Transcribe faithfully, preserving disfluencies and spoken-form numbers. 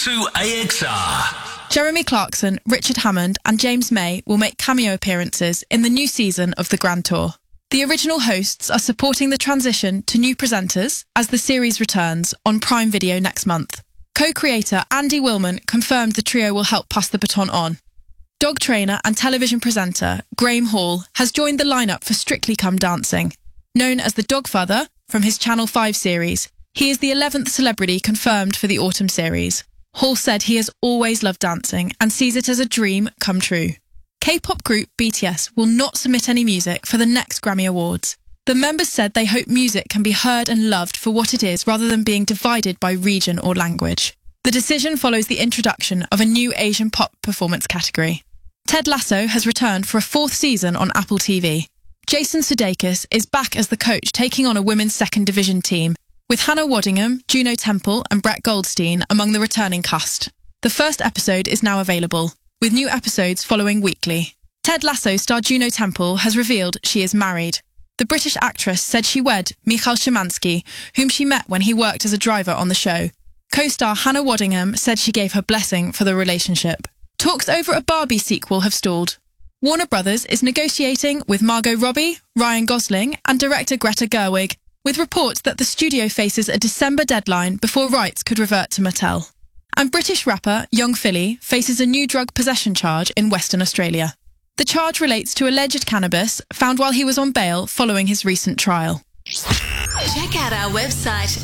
to A X R. Jeremy Clarkson, Richard Hammond and James May will make cameo appearances in the new season of the Grand Tour. The original hosts are supporting the transition to new presenters as the series returns on Prime Video next month. Co-creator Andy Willman confirmed the trio will help pass the baton on. Dog trainer and television presenter Graham Hall has joined the lineup for Strictly Come Dancing. Known as the Dogfather from his Channel five series, he is the eleventh celebrity confirmed for the autumn series. Hall said he has always loved dancing and sees it as a dream come true. K-pop group B T S will not submit any music for the next Grammy Awards. The members said they hope music can be heard and loved for what it is rather than being divided by region or language. The decision follows the introduction of a new Asian pop performance category. Ted Lasso has returned for a fourth season on Apple T V. Jason Sudeikis is back as the coach taking on a women's second division team, with Hannah Waddingham, Juno Temple and Brett Goldstein among the returning cast. The first episode is now available, with new episodes following weekly. Ted Lasso star Juno Temple has revealed she is married. The British actress said she wed Michal Szymanski, whom she met when he worked as a driver on the show. Co-star Hannah Waddingham said she gave her blessing for the relationship. Talks over a Barbie sequel have stalled. Warner Brothers is negotiating with Margot Robbie, Ryan Gosling and director Greta Gerwig, with reports that the studio faces a December deadline before rights could revert to Mattel. And British rapper Young Philly faces a new drug possession charge in Western Australia. The charge relates to alleged cannabis found while he was on bail following his recent trial. Check out our website